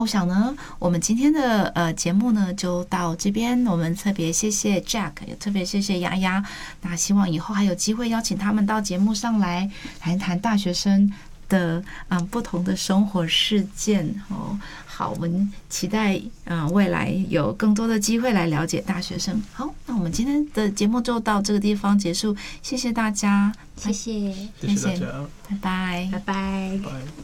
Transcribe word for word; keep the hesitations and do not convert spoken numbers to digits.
我想呢，我们今天的呃节目呢就到这边。我们特别谢谢 Jack， 也特别谢谢丫丫。那希望以后还有机会邀请他们到节目上来谈一谈大学生的嗯不同的生活事件哦。好，我们期待嗯未来有更多的机会来了解大学生。好，那我们今天的节目就到这个地方结束，谢谢大家， 谢谢， 谢谢大家， 拜拜， 拜拜。 拜。